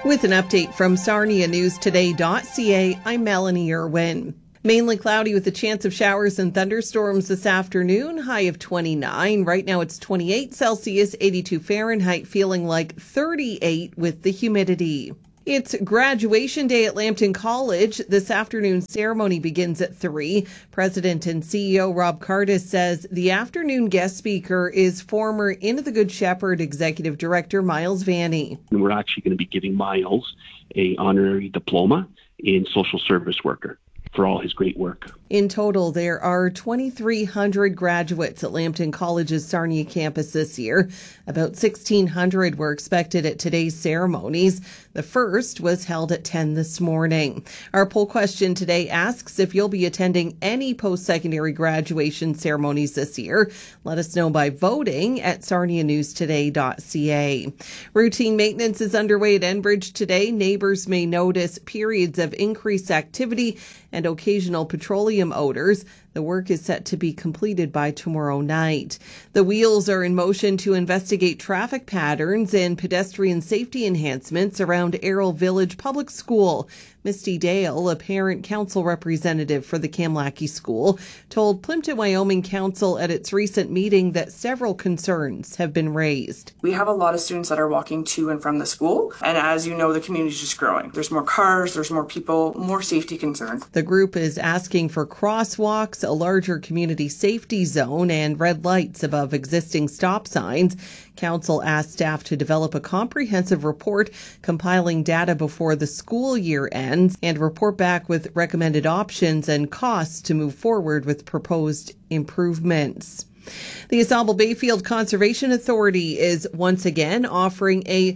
With an update from SarniaNewsToday.ca, I'm Melanie Irwin. Mainly cloudy with a chance of showers and thunderstorms this afternoon, high of 29. Right now it's 28 Celsius, 82 Fahrenheit, feeling like 38 with the humidity. It's graduation day at Lambton College. This afternoon's ceremony begins at 3. President and CEO Rob Cardis says the afternoon guest speaker is former Into the Good Shepherd Executive Director Miles Vanny. And we're actually going to be giving Miles an honorary diploma in social service worker for all his great work. In total, there are 2,300 graduates at Lambton College's Sarnia campus this year. About 1,600 were expected at today's ceremonies. The first was held at 10 this morning. Our poll question today asks if you'll be attending any post-secondary graduation ceremonies this year. Let us know by voting at sarnianewstoday.ca. Routine maintenance is underway at Enbridge today. Neighbors may notice periods of increased activity and occasional petroleum odors. The work is set to be completed by tomorrow night. The wheels are in motion to investigate traffic patterns and pedestrian safety enhancements around Errol Village Public School. Misty Dale, a parent council representative for the Kamlaki School, told Plimpton, Wyoming Council at its recent meeting that several concerns have been raised. We have a lot of students that are walking to and from the school, and as you know, the community is just growing. There's more cars, there's more people, more safety concerns. The group is asking for crosswalks, a larger community safety zone, and red lights above existing stop signs. Council asked staff to develop a comprehensive report compiling data before the school year ends and report back with recommended options and costs to move forward with proposed improvements. The Ensemble Bayfield Conservation Authority is once again offering a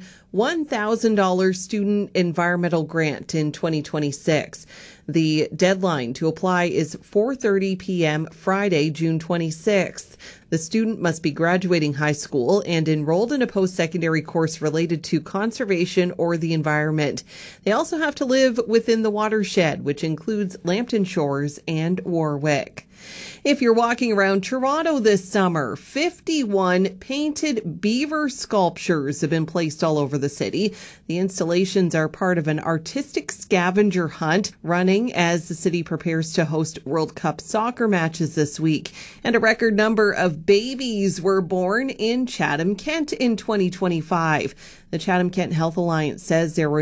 $1,000 student environmental grant in 2026. The deadline to apply is 4:30 p.m. Friday, June 26th. The student must be graduating high school and enrolled in a post-secondary course related to conservation or the environment. They also have to live within the watershed, which includes Lambton Shores and Warwick. If you're walking around Toronto this summer, 51 painted beaver sculptures have been placed all over the city. The installations are part of an artistic scavenger hunt running as the city prepares to host World Cup soccer matches this week. And a record number of babies were born in Chatham-Kent in 2025. The Chatham-Kent Health Alliance says there were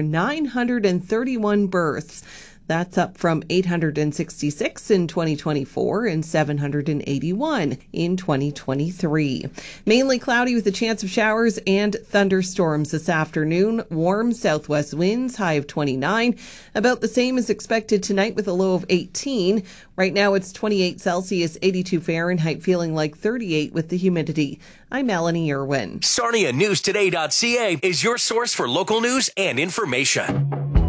931 births. That's up from 866 in 2024 and 781 in 2023. Mainly cloudy with a chance of showers and thunderstorms this afternoon. Warm southwest winds, high of 29. About the same as expected tonight with a low of 18. Right now it's 28 Celsius, 82 Fahrenheit, feeling like 38 with the humidity. I'm Melanie Irwin. SarniaNewsToday.ca is your source for local news and information.